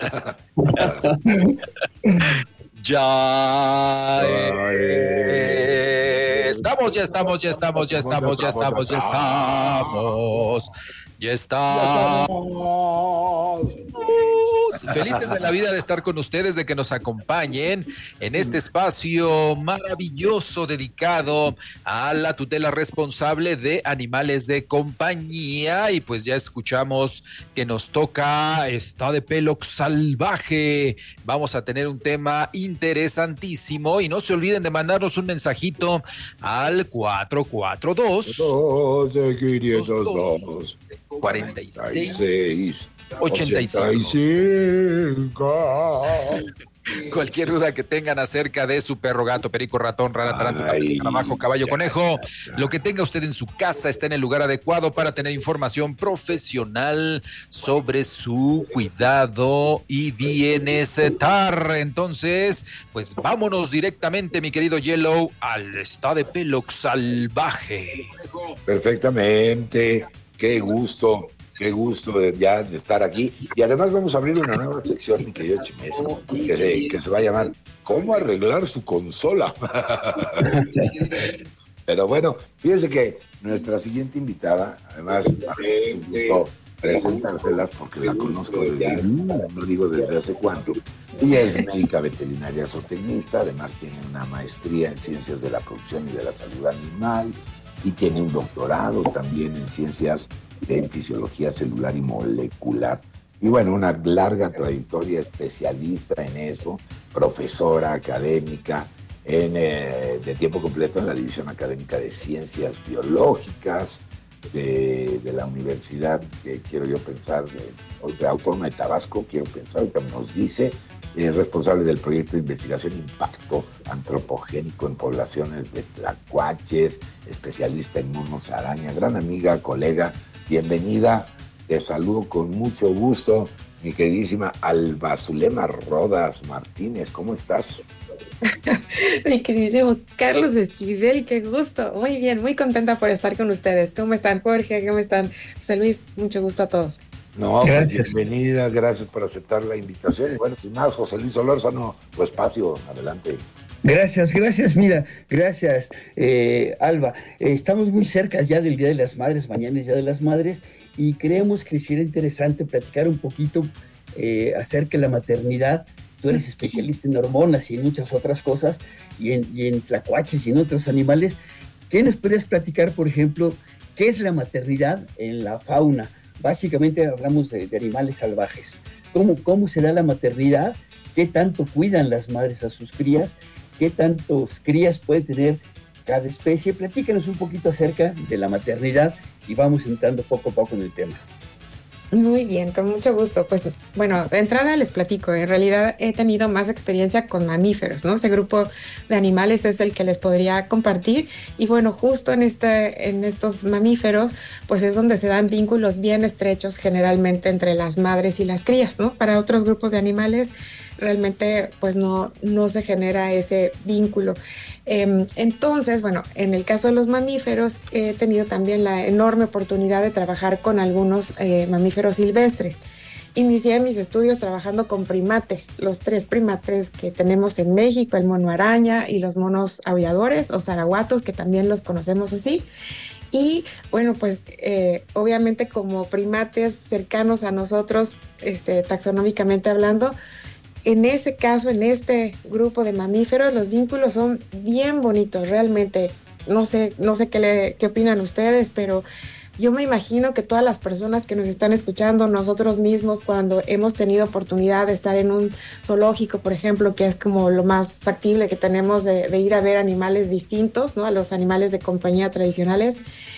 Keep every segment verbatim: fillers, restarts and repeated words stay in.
Ya eh, estamos, ya estamos, ya estamos, ya estamos, ya estamos, ya estamos, ya estamos. Felices de la vida de estar con ustedes, de que nos acompañen en este espacio maravilloso dedicado a la tutela responsable de animales de compañía. Y pues ya escuchamos que nos toca Está de Pelo Salvaje. Vamos a tener un tema interesantísimo y no se olviden de mandarnos un mensajito al cuatro cuatro dos, quinientos dos, cuarenta y seis, ochenta y cinco. Cualquier duda que tengan acerca de su perro, gato, perico, ratón, rana, tarántula, escarabajo, caballo, conejo, lo que tenga usted en su casa está en el lugar adecuado para tener información profesional sobre su cuidado y bienestar. Entonces, pues vámonos directamente, mi querido Yellow, al Está de Pelo Salvaje. Perfectamente, qué gusto. Qué gusto de, ya de estar aquí. Y además vamos a abrir una nueva sección, mi querido Chimeso, que se, que se va a llamar ¿Cómo arreglar su consola? Pero bueno, fíjense que nuestra siguiente invitada, además, es un gusto presentárselas porque la conozco desde, no digo desde hace cuánto. Ella es médica veterinaria zootecnista, además tiene una maestría en ciencias de la producción y de la salud animal, y tiene un doctorado también en ciencias en fisiología celular y molecular. Y bueno, una larga trayectoria, especialista en eso, profesora académica en, eh, de tiempo completo en la División Académica de Ciencias Biológicas de, de la Universidad, que quiero yo pensar, de, de Autónoma de Tabasco, quiero pensar, ahorita nos dice, eh, responsable del proyecto de investigación Impacto Antropogénico en Poblaciones de Tlacuaches, especialista en monos araña, gran amiga, colega. Bienvenida, te saludo con mucho gusto, mi queridísima Alba Zulema Rodas Martínez, ¿cómo estás? Mi queridísimo Carlos Esquivel, qué gusto, muy bien, muy contenta por estar con ustedes. ¿Cómo están, Jorge? ¿Cómo están, José Luis? Mucho gusto a todos. No, gracias. Pues bienvenida, gracias por aceptar la invitación. Y bueno, sin más, José Luis Solórzano, tu espacio, adelante. Gracias, gracias, mira, gracias, eh, Alba. Eh, estamos muy cerca ya del Día de las Madres, mañana es Día de las Madres, y creemos que sería interesante platicar un poquito eh, acerca de la maternidad. Tú eres especialista en hormonas y en muchas otras cosas, y en, y en tlacuaches y en otros animales. ¿Qué nos podrías platicar, por ejemplo, qué es la maternidad en la fauna? Básicamente hablamos de, de animales salvajes. ¿Cómo, cómo se da la maternidad? ¿Qué tanto cuidan las madres a sus crías? ¿Qué tantos crías puede tener cada especie? Platícanos un poquito acerca de la maternidad y vamos entrando poco a poco en el tema. Muy bien, con mucho gusto. Pues bueno, de entrada les platico, en realidad he tenido más experiencia con mamíferos, ¿no? Ese grupo de animales es el que les podría compartir y bueno, justo en, este, en estos mamíferos, pues es donde se dan vínculos bien estrechos generalmente entre las madres y las crías, ¿no? Para otros grupos de animales realmente pues no, no se genera ese vínculo. Eh, entonces, bueno, en el caso de los mamíferos he tenido también la enorme oportunidad de trabajar con algunos eh, mamíferos silvestres. Inicié mis estudios trabajando con primates, los tres primates que tenemos en México, el mono araña y los monos aulladores o zaraguatos, que también los conocemos así. Y bueno, pues eh, obviamente como primates cercanos a nosotros, este, taxonómicamente hablando, en ese caso, en este grupo de mamíferos, los vínculos son bien bonitos, realmente. No sé, no sé qué, le, qué opinan ustedes, pero yo me imagino que todas las personas que nos están escuchando, nosotros mismos, cuando hemos tenido oportunidad de estar en un zoológico, por ejemplo, que es como lo más factible que tenemos de, de ir a ver animales distintos, ¿no? A los animales de compañía tradicionales,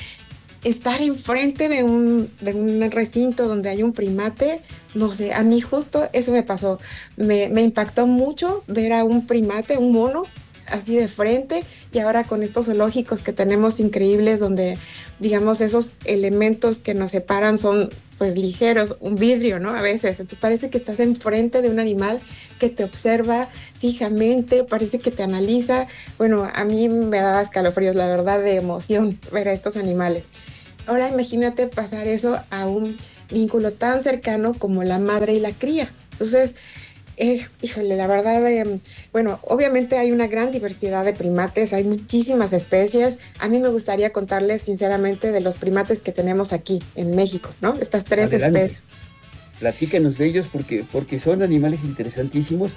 estar enfrente de un, de un recinto donde hay un primate, no sé, a mí justo eso me pasó. Me, me impactó mucho ver a un primate, un mono, así de frente, y ahora con estos zoológicos que tenemos increíbles donde, digamos, esos elementos que nos separan son pues ligeros, un vidrio, ¿no? A veces, entonces parece que estás enfrente de un animal que te observa fijamente, parece que te analiza. Bueno, a mí me daba escalofríos, la verdad, de emoción ver a estos animales. Ahora imagínate pasar eso a un vínculo tan cercano como la madre y la cría. Entonces, Eh, híjole, la verdad, eh, bueno, obviamente hay una gran diversidad de primates, hay muchísimas especies. A mí me gustaría contarles sinceramente de los primates que tenemos aquí en México, ¿no? Estas tres Adelante, especies. platícanos de ellos porque, porque son animales interesantísimos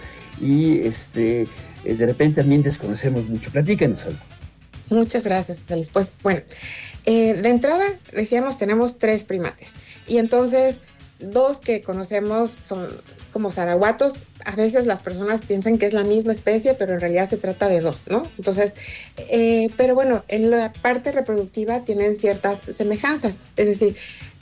y este, eh, de repente también desconocemos mucho. Platícanos algo. Muchas gracias, González. Pues bueno, eh, de entrada decíamos tenemos tres primates y entonces dos que conocemos son como zaraguatos. A veces las personas piensan que es la misma especie, pero en realidad se trata de dos, ¿no? Entonces, eh, pero bueno, en la parte reproductiva tienen ciertas semejanzas, es decir,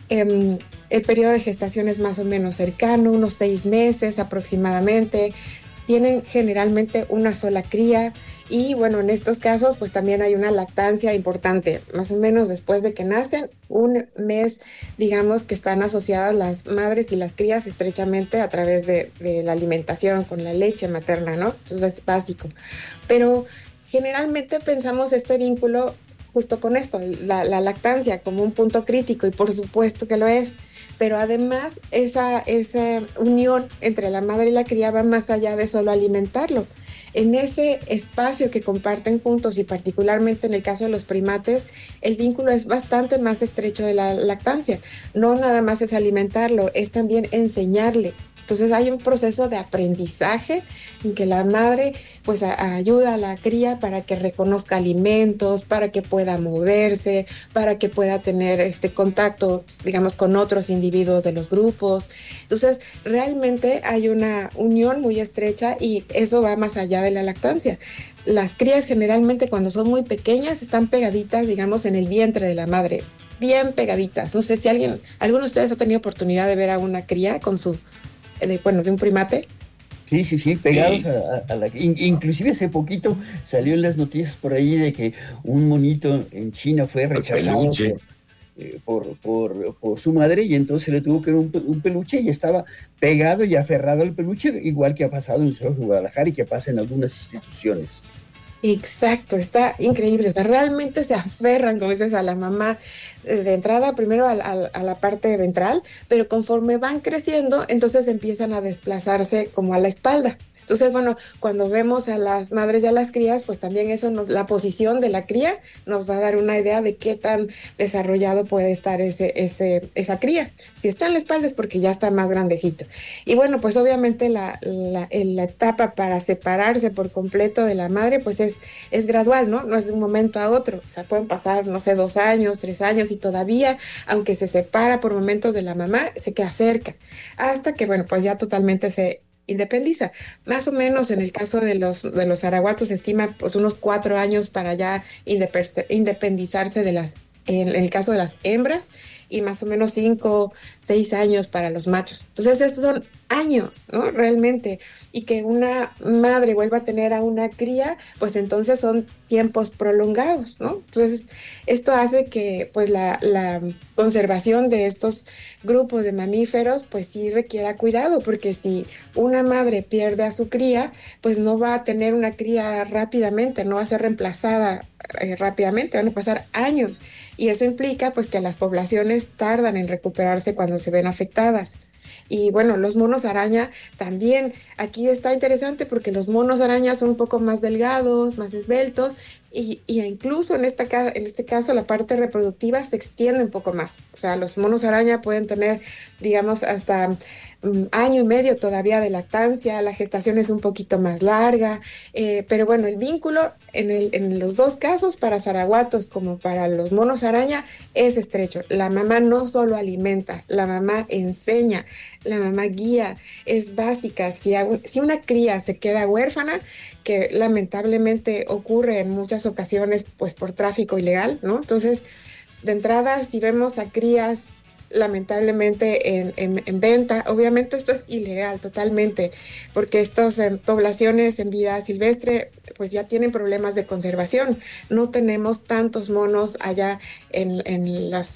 eh, el periodo de gestación es más o menos cercano, unos seis meses aproximadamente. Tienen generalmente una sola cría y bueno, en estos casos pues también hay una lactancia importante, más o menos después de que nacen, un mes, digamos que están asociadas las madres y las crías estrechamente a través de, de la alimentación con la leche materna, ¿no? Entonces es básico. Pero generalmente pensamos este vínculo justo con esto, la, la lactancia como un punto crítico y por supuesto que lo es. Pero además esa, esa unión entre la madre y la cría va más allá de solo alimentarlo. En ese espacio que comparten juntos y particularmente en el caso de los primates, el vínculo es bastante más estrecho de la lactancia. No nada más es alimentarlo, es también enseñarle. Entonces hay un proceso de aprendizaje en que la madre pues a, ayuda a la cría para que reconozca alimentos, para que pueda moverse, para que pueda tener este contacto, digamos, con otros individuos de los grupos. Entonces realmente hay una unión muy estrecha y eso va más allá de la lactancia. Las crías generalmente cuando son muy pequeñas están pegaditas, digamos, en el vientre de la madre, bien pegaditas. No sé si alguien, alguno de ustedes ha tenido oportunidad de ver a una cría con su De, bueno, de un primate. Sí, sí, sí, pegados sí. A, a la... In, inclusive hace poquito salió en las noticias por ahí de que un monito en China fue rechazado por, eh, por, por, por su madre y entonces le tuvo que dar un, un peluche y estaba pegado y aferrado al peluche, igual que ha pasado en el Zoológico de Guadalajara y que pasa en algunas instituciones. Exacto, está increíble, o sea, realmente se aferran, como dices, a la mamá de entrada, primero a, a, a la parte ventral, pero conforme van creciendo, entonces empiezan a desplazarse como a la espalda. Entonces, bueno, cuando vemos a las madres y a las crías, pues también eso, nos, la posición de la cría nos va a dar una idea de qué tan desarrollado puede estar ese, ese, esa cría. Si está en la espalda es porque ya está más grandecito. Y bueno, pues obviamente la, la, la etapa para separarse por completo de la madre, pues es, es gradual, ¿no? No es de un momento a otro. O sea, pueden pasar, no sé, dos años, tres años y todavía, aunque se separa por momentos de la mamá, se queda cerca. Hasta que, bueno, pues ya totalmente se independiza. Más o menos en el caso de los, de los araguatos se estima pues unos cuatro años para ya independizarse de las, en, en el caso de las hembras, y más o menos cinco, seis años para los machos. Entonces estos son años, ¿no? Realmente. Y que una madre vuelva a tener a una cría, pues entonces son tiempos prolongados, ¿no? Entonces esto hace que pues la, la conservación de estos grupos de mamíferos pues sí requiera cuidado, porque si una madre pierde a su cría, pues no va a tener una cría rápidamente, no va a ser reemplazada eh, rápidamente, van a pasar años. Y eso implica pues que las poblaciones tardan en recuperarse cuando se ven afectadas. Y bueno, los monos araña también, aquí está interesante porque los monos araña son un poco más delgados, más esbeltos y, y incluso en, esta, en este caso la parte reproductiva se extiende un poco más. O sea, los monos araña pueden tener, digamos, hasta um, año y medio todavía de lactancia, la gestación es un poquito más larga, eh, pero bueno, el vínculo en, el, en los dos casos, para zaraguatos como para los monos araña, es estrecho. La mamá no solo alimenta, la mamá enseña, la mamá guía, es básica. Si, a, si una cría se queda huérfana, que lamentablemente ocurre en muchas ocasiones pues por tráfico ilegal, ¿no? Entonces, de entrada, si vemos a crías lamentablemente en, en, en venta, obviamente esto es ilegal totalmente, porque estas eh, poblaciones en vida silvestre pues ya tienen problemas de conservación. No tenemos tantos monos allá en, en las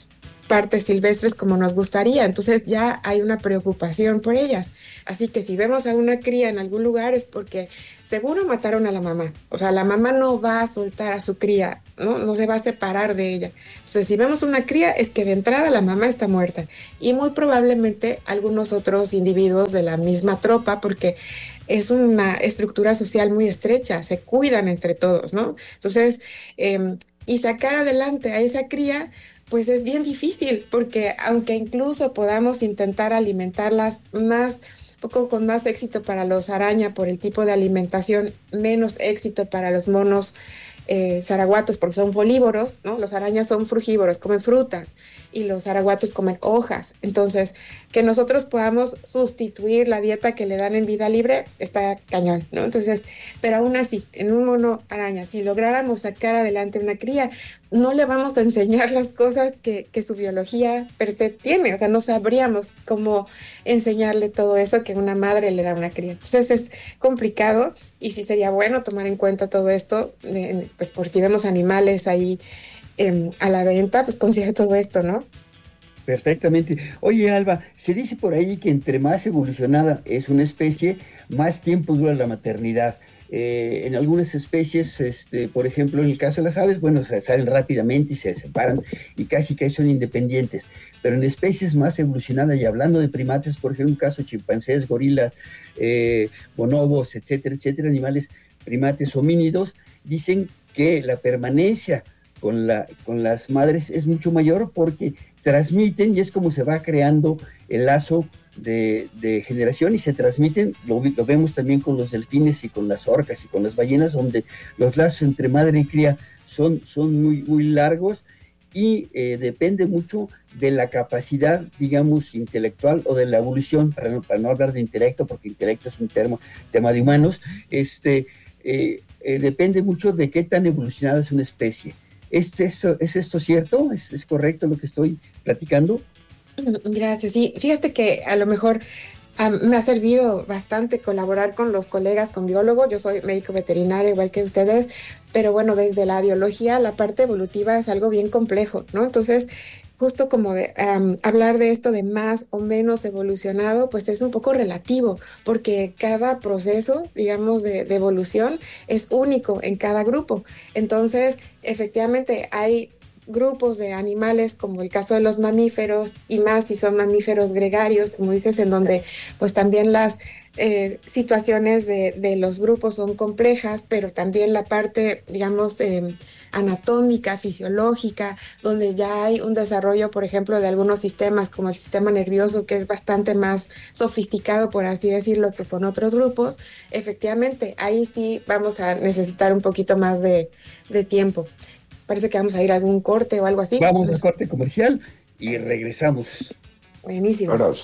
partes silvestres como nos gustaría. Entonces ya hay una preocupación por ellas. Así que si vemos a una cría en algún lugar es porque seguro mataron a la mamá. O sea, la mamá no va a soltar a su cría, ¿no? No se va a separar de ella. Entonces, si vemos una cría es que de entrada la mamá está muerta. Y muy probablemente algunos otros individuos de la misma tropa, porque es una estructura social muy estrecha, se cuidan entre todos, ¿no? Entonces, eh, y sacar adelante a esa cría, pues es bien difícil, porque aunque incluso podamos intentar alimentarlas más, poco con más éxito para los araña por el tipo de alimentación, menos éxito para los monos eh, zaraguatos porque son folívoros, ¿no? Los arañas son frugívoros, comen frutas, y los zaraguatos comen hojas. Entonces, que nosotros podamos sustituir la dieta que le dan en vida libre está cañón, ¿no? Entonces, pero aún así, en un mono araña, si lográramos sacar adelante una cría, no le vamos a enseñar las cosas que, que su biología per se tiene. O sea, no sabríamos cómo enseñarle todo eso que una madre le da a una cría. Entonces, es complicado, y sí sería bueno tomar en cuenta todo esto, eh, pues por si vemos animales ahí eh, a la venta, pues considerar todo esto, ¿no? Perfectamente. Oye, Alba, se dice por ahí que entre más evolucionada es una especie, más tiempo dura la maternidad. Eh, en algunas especies, este, por ejemplo, en el caso de las aves, bueno, se salen rápidamente y se separan y casi que son independientes. Pero en especies más evolucionadas, y hablando de primates, por ejemplo, en un caso chimpancés, gorilas, eh, bonobos, etcétera, etcétera, animales, primates homínidos, dicen que la permanencia con, la, con las madres es mucho mayor porque transmiten, y es como se va creando el lazo de, de generación, y se transmiten, lo, lo vemos también con los delfines y con las orcas y con las ballenas, donde los lazos entre madre y cría son, son muy, muy largos, y eh, depende mucho de la capacidad, digamos, intelectual o de la evolución, para no, para no hablar de intelecto, porque intelecto es un termo, tema de humanos, este, eh, eh, depende mucho de qué tan evolucionada es una especie. ¿Es esto, ¿es esto cierto? ¿Es, ¿Es correcto lo que estoy platicando? Gracias. Sí, fíjate que a lo mejor um, me ha servido bastante colaborar con los colegas, con biólogos. Yo soy médico veterinario igual que ustedes, pero bueno, desde la biología la parte evolutiva es algo bien complejo, ¿no? Entonces, justo como de, um, hablar de esto de más o menos evolucionado, pues es un poco relativo, porque cada proceso, digamos, de, de evolución es único en cada grupo. Entonces, efectivamente, hay grupos de animales, como el caso de los mamíferos, y más si son mamíferos gregarios, como dices, en donde pues también las eh, situaciones de, de los grupos son complejas, pero también la parte, digamos, eh, anatómica, fisiológica, donde ya hay un desarrollo, por ejemplo, de algunos sistemas, como el sistema nervioso, que es bastante más sofisticado, por así decirlo, que con otros grupos. Efectivamente, ahí sí vamos a necesitar un poquito más de, de tiempo. Parece que vamos a ir a algún corte o algo así. Vamos al corte comercial y regresamos. Buenísimo. Abrazo.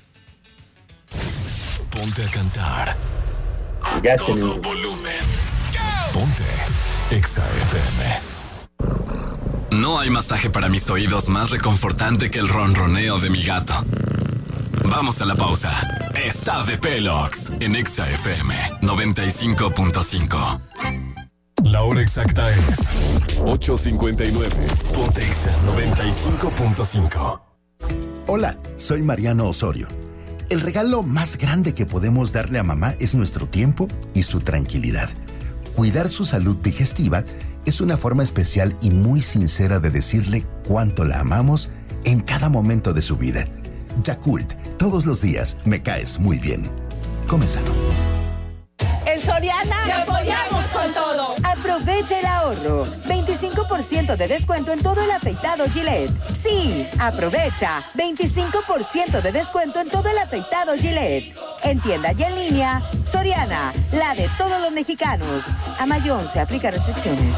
Ponte a cantar. Ya A todo tenemos. volumen. Ponte Exa F M. No hay masaje para mis oídos más reconfortante que el ronroneo de mi gato. Vamos a la pausa. Está de Pelox en Exa F M noventa y cinco punto cinco. La hora exacta es ocho cincuenta y nueve. Ponte Exa noventa y cinco punto cinco. Hola, soy Mariano Osorio. El regalo más grande que podemos darle a mamá es nuestro tiempo y su tranquilidad. Cuidar su salud digestiva es una forma especial y muy sincera de decirle cuánto la amamos en cada momento de su vida. Yakult, todos los días me caes muy bien. Come sano. En Soriana te apoyamos con todo. Aprovecha el ahorro. veinticinco por ciento de descuento en todo el afeitado Gillette. Sí, aprovecha. veinticinco por ciento de descuento en todo el afeitado Gillette. En tienda y en línea, Soriana, la de todos los mexicanos. A mayor se aplica restricciones.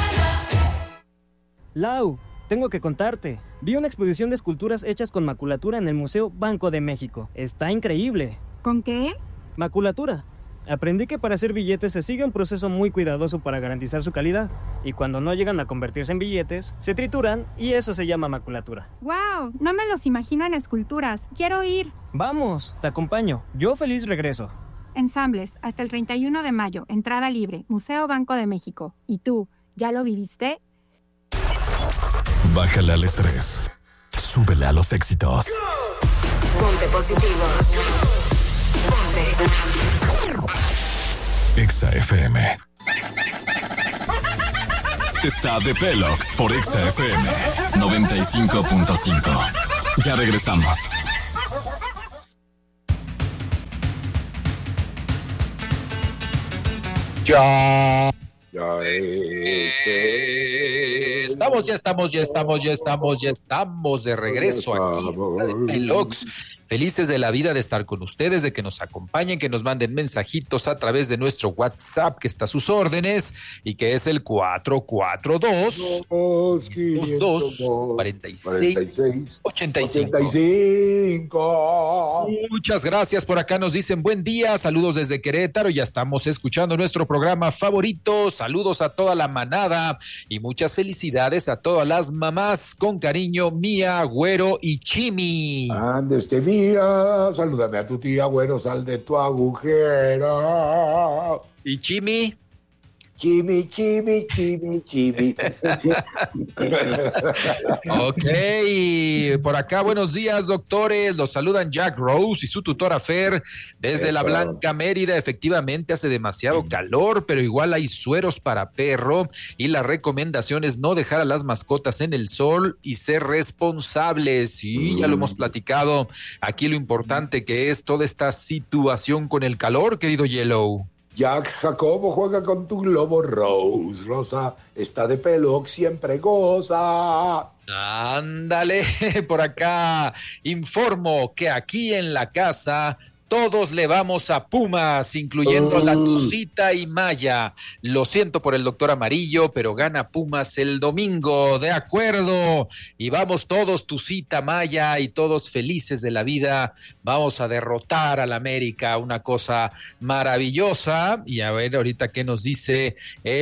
Lau, tengo que contarte. Vi una exposición de esculturas hechas con maculatura en el Museo Banco de México. Está increíble. ¿Con qué? Maculatura. Aprendí que para hacer billetes se sigue un proceso muy cuidadoso para garantizar su calidad, y cuando no llegan a convertirse en billetes, se trituran y eso se llama maculatura. ¡Wow! No me los imagino en esculturas. ¡Quiero ir! Vamos, te acompaño. Yo feliz regreso. Ensambles, hasta el treinta y uno de mayo, entrada libre, Museo Banco de México. ¿Y tú, ya lo viviste? Bájale al estrés. Súbele a los éxitos. Ponte positivo. Ponte. Exa F M. Está de Pelox por Exa F M noventa y cinco punto cinco. Ya regresamos. Ya. Ya estamos, ya estamos, ya estamos, ya estamos, ya estamos de regreso aquí. Pelox. Felices de la vida de estar con ustedes, de que nos acompañen, que nos manden mensajitos a través de nuestro WhatsApp, que está a sus órdenes, y que es el cuatro cuatro dos, dos dos, cuarenta y seis, ochenta y cinco. Muchas gracias, por acá nos dicen buen día, saludos desde Querétaro, ya estamos escuchando nuestro programa favorito, saludos a toda la manada, y muchas felicidades a todas las mamás, con cariño, Mía, Güero y Chimi. Ande este Mía. Salúdame a tu tía, güero, sal de tu agujero. ¿Y Chimi? Chimi, chimi, chimi, chimi. Ok, por acá, buenos días, doctores. Los saludan Jack Rose y su tutora Fer desde Eso. La Blanca Mérida. Efectivamente, hace demasiado calor, pero igual hay sueros para perro. Y la recomendación es no dejar a las mascotas en el sol y ser responsables. Sí, ya lo hemos platicado. Aquí lo importante que es toda esta situación con el calor, querido Yellow. Jack Jacobo juega con tu globo Rose. Rosa está de pelo, siempre goza. Ándale, por acá informo que aquí en la casa todos le vamos a Pumas, incluyendo uh. a la Tucita y Maya. Lo siento por el doctor Amarillo, pero gana Pumas el domingo, de acuerdo. Y vamos todos, Tucita, Maya, y todos felices de la vida. Vamos a derrotar al América, una cosa maravillosa. Y a ver ahorita qué nos dice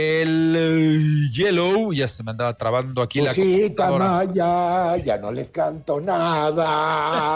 el uh, Yellow. Ya se me andaba trabando aquí Tucita, la Tucita, Maya, ya no les canto nada.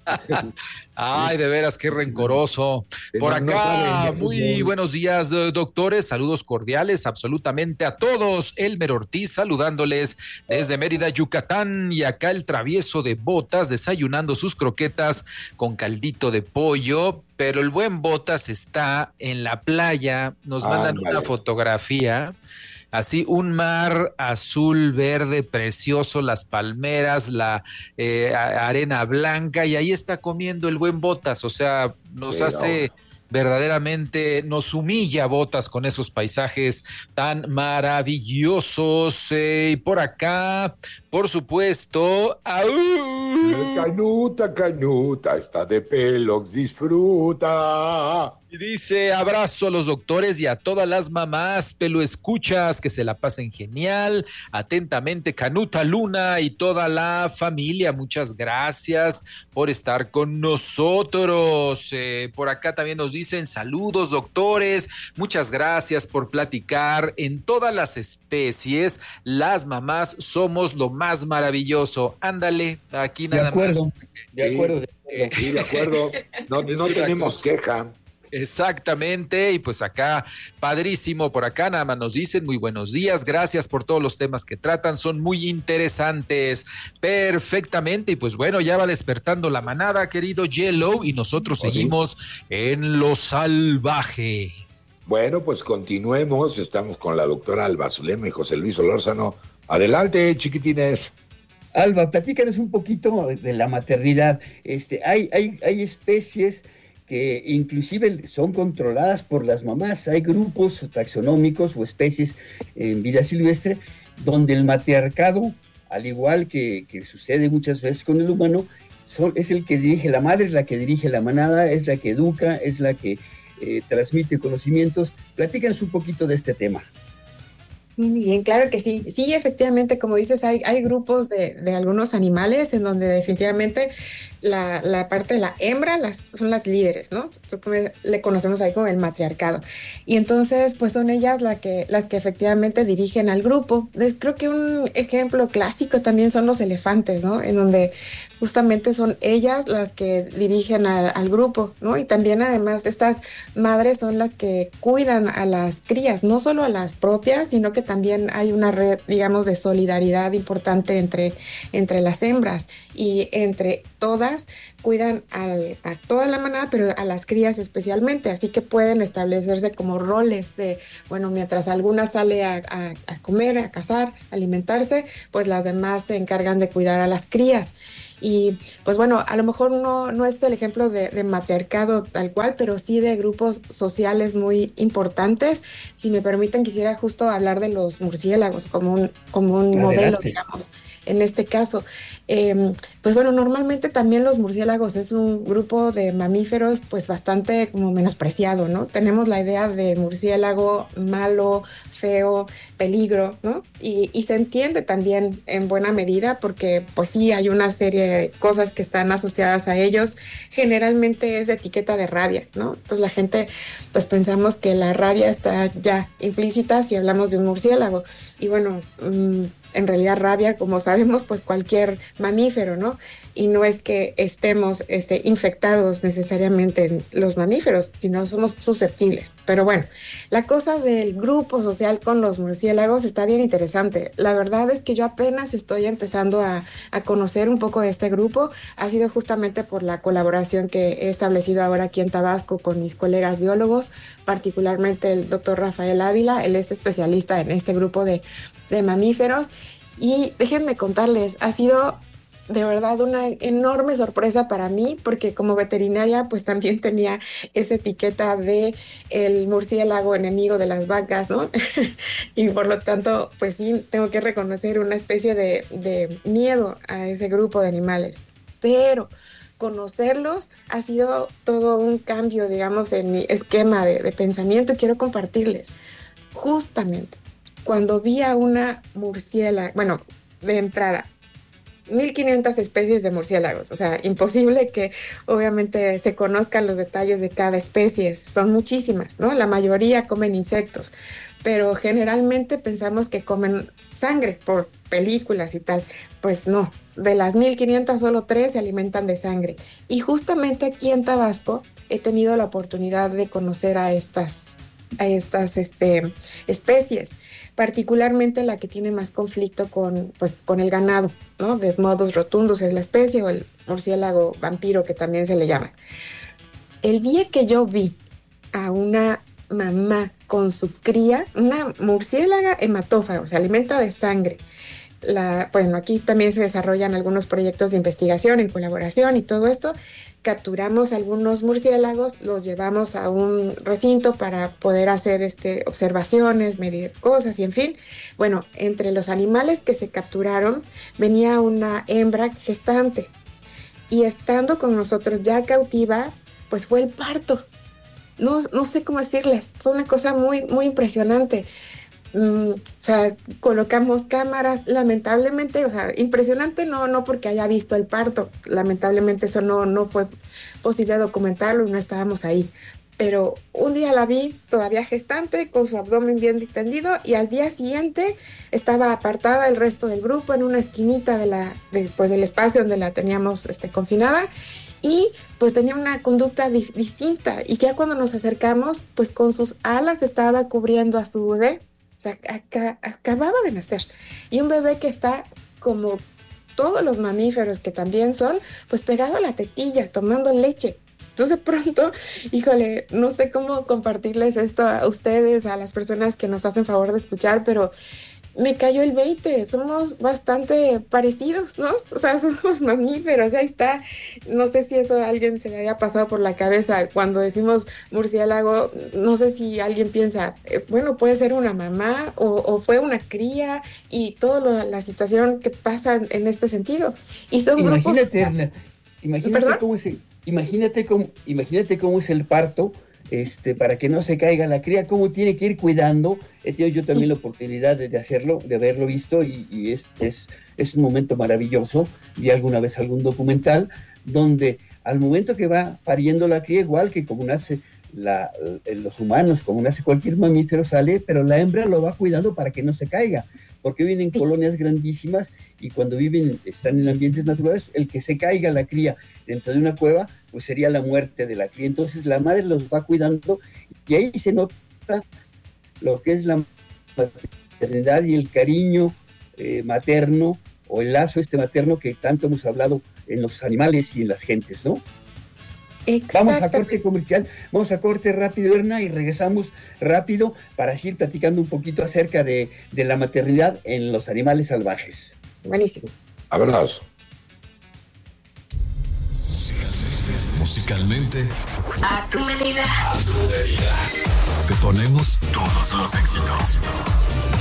Ay, de veras, qué rencoroso. Por acá, muy buenos días, doctores. Saludos cordiales absolutamente a todos. Elmer Ortiz saludándoles desde Mérida, Yucatán. Y acá el travieso de Botas desayunando sus croquetas con caldito de pollo. Pero el buen Botas está en la playa. Nos mandan ah, vale. una fotografía. Así, un mar azul, verde, precioso, las palmeras, la eh, arena blanca, y ahí está comiendo el buen Botas, o sea, nos Pero... hace verdaderamente, nos humilla Botas con esos paisajes tan maravillosos. Eh, y por acá, por supuesto, ¡au! Canuta, canuta, está de Pelox, disfruta. Y dice, abrazo a los doctores y a todas las mamás, pelo escuchas, que se la pasen genial. Atentamente, Canuta Luna y toda la familia, muchas gracias por estar con nosotros. Eh, por acá también nos dicen, saludos doctores, muchas gracias por platicar. En todas las especies, las mamás somos lo más maravilloso. Ándale, aquí nada de acuerdo, más. De acuerdo, sí, sí, de acuerdo. No, no tenemos queja. Exactamente, y pues acá, padrísimo, por acá nada más nos dicen muy buenos días, gracias por todos los temas que tratan, son muy interesantes, perfectamente, y pues bueno, ya va despertando la manada, querido Yellow, y nosotros ¿Oh, seguimos sí? en lo salvaje. Bueno, pues continuemos, estamos con la doctora Alba Zulema y José Luis Solórzano. Adelante, chiquitines. Alba, platícanos un poquito de la maternidad. Este, hay, hay, hay especies que inclusive son controladas por las mamás. Hay grupos taxonómicos o especies en vida silvestre donde el matriarcado, al igual que, que sucede muchas veces con el humano, son, es el que dirige, la madre es la que dirige la manada, es la que educa, es la que eh, transmite conocimientos. Platícanos un poquito de este tema. Muy bien, claro que sí. Sí, efectivamente, como dices, hay, hay grupos de, de algunos animales en donde definitivamente la, la parte de la hembra las, son las líderes, ¿no? Entonces, le conocemos ahí como el matriarcado. Y entonces, pues son ellas la que, las que efectivamente dirigen al grupo. Entonces, creo que un ejemplo clásico también son los elefantes, ¿no? En donde justamente son ellas las que dirigen a, al grupo, ¿no? Y también además estas madres son las que cuidan a las crías, no solo a las propias, sino que también hay una red, digamos, de solidaridad importante entre, entre las hembras, y entre todas cuidan al, a toda la manada, pero a las crías especialmente, así que pueden establecerse como roles de, bueno, mientras alguna sale a, a, a comer, a cazar, a alimentarse, pues las demás se encargan de cuidar a las crías. Y pues bueno, a lo mejor no, no es el ejemplo de, de matriarcado tal cual, pero sí de grupos sociales muy importantes. Si me permiten, quisiera justo hablar de los murciélagos como un, como un modelo, digamos, en este caso. Eh, pues bueno, normalmente también los murciélagos es un grupo de mamíferos pues bastante como menospreciado, ¿no? Tenemos la idea de murciélago malo, feo, peligro, ¿no? Y, y se entiende también en buena medida porque pues sí hay una serie de cosas que están asociadas a ellos. Generalmente es de etiqueta de rabia, ¿no? Entonces la gente pues pensamos que la rabia está ya implícita si hablamos de un murciélago. Y bueno, mmm, en realidad rabia, como sabemos, pues cualquier mamífero, ¿no? Y no es que estemos este, infectados necesariamente en los mamíferos, sino somos susceptibles. Pero bueno, la cosa del grupo social con los murciélagos está bien interesante. La verdad es que yo apenas estoy empezando a, a conocer un poco de este grupo. Ha sido justamente por la colaboración que he establecido ahora aquí en Tabasco con mis colegas biólogos, particularmente el doctor Rafael Ávila. Él es especialista en este grupo de, de mamíferos. Y déjenme contarles, ha sido de verdad una enorme sorpresa para mí, porque como veterinaria pues también tenía esa etiqueta de el murciélago enemigo de las vacas, ¿no? Y por lo tanto pues sí tengo que reconocer una especie de, de miedo a ese grupo de animales, pero conocerlos ha sido todo un cambio, digamos, en mi esquema de, de pensamiento, y quiero compartirles. Justamente cuando vi a una murciélaga, bueno, de entrada, mil quinientas especies de murciélagos, o sea, imposible que obviamente se conozcan los detalles de cada especie, son muchísimas, ¿no? La mayoría comen insectos, pero generalmente pensamos que comen sangre por películas y tal. Pues no, de las mil quinientas solo tres se alimentan de sangre. Y justamente aquí en Tabasco he tenido la oportunidad de conocer a estas, a estas este, especies, particularmente la que tiene más conflicto con, pues, con el ganado, ¿no? Desmodus rotundus es la especie, o el murciélago vampiro que también se le llama. El día que yo vi a una mamá con su cría, una murciélaga hematófaga, se alimenta de sangre. La, bueno, aquí también se desarrollan algunos proyectos de investigación en colaboración y todo esto. Capturamos algunos murciélagos, los llevamos a un recinto para poder hacer este, observaciones, medir cosas y en fin. Bueno, entre los animales que se capturaron venía una hembra gestante, y estando con nosotros ya cautiva, pues fue el parto. No, no sé cómo decirles, fue una cosa muy, muy impresionante. Mm, o sea, colocamos cámaras, lamentablemente, o sea, impresionante no, no porque haya visto el parto, lamentablemente eso no, no fue posible documentarlo y no estábamos ahí, pero un día la vi todavía gestante, con su abdomen bien distendido, y al día siguiente estaba apartada del resto del grupo en una esquinita de la, de, pues, del espacio donde la teníamos este, confinada, y pues tenía una conducta di- distinta, y ya cuando nos acercamos, pues con sus alas estaba cubriendo a su bebé. O sea, acá, acababa de nacer. Y un bebé que está como todos los mamíferos que también son, pues pegado a la tetilla, tomando leche. Entonces de pronto, híjole, no sé cómo compartirles esto a ustedes, a las personas que nos hacen favor de escuchar, pero me cayó el veinte, somos bastante parecidos, ¿no? O sea, somos mamíferos, ahí está. No sé si eso a alguien se le había pasado por la cabeza cuando decimos murciélago. No sé si alguien piensa, eh, bueno, puede ser una mamá o, o fue una cría, y toda la situación que pasa en, en este sentido. Y son imagínate, grupos... Erna, imagínate cómo es el, imagínate cómo, imagínate cómo es el parto. Este, para que no se caiga la cría, cómo tiene que ir cuidando. He tenido yo también la oportunidad de, de hacerlo, de haberlo visto, y, y es, es, es un momento maravilloso. Vi alguna vez algún documental donde al momento que va pariendo la cría, igual que como nace la, los humanos, como nace cualquier mamífero, sale, pero la hembra lo va cuidando para que no se caiga, porque viven en colonias grandísimas y cuando viven, están en ambientes naturales, el que se caiga la cría dentro de una cueva, pues sería la muerte de la cría. Entonces la madre los va cuidando y ahí se nota lo que es la maternidad y el cariño eh, materno, o el lazo este materno que tanto hemos hablado en los animales y en las gentes, ¿no? Vamos a corte comercial, vamos a corte rápido, Erna, y regresamos rápido para seguir platicando un poquito acerca de, de la maternidad en los animales salvajes. Buenísimo. Abrazo. Musicalmente, A tu medida. a tu medida. Te ponemos todos los éxitos.